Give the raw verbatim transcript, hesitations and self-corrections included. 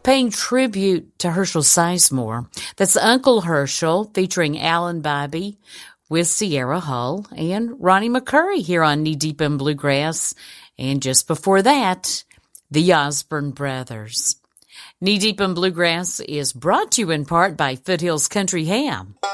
paying tribute to Herschel Sizemore. That's Uncle Herschel featuring Alan Bibey with Sierra Hull and Ronnie McCurry here on Knee Deep in Bluegrass. And just before that, the Osborne Brothers. Knee Deep in Bluegrass is brought to you in part by Foothills Country Ham.